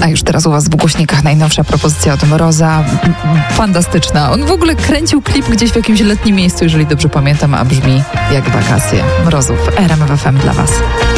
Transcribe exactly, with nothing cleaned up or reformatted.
A już teraz u was w głośnikach najnowsza propozycja od Mroza. Fantastyczna. On w ogóle kręcił klip gdzieś w jakimś letnim miejscu, jeżeli dobrze pamiętam, a brzmi jak wakacje. Mrozów. R M F F M dla was.